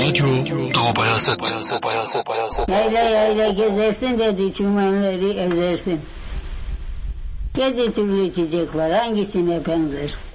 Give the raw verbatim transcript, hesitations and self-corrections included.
Radyo Doğu Bayazıt. Bayazıt, Bayazıt, Bayazıt. Yayla yayla gezersin dedi, çimenleri ezersin. Yedi türlü çiçek var, hangisine benzersin?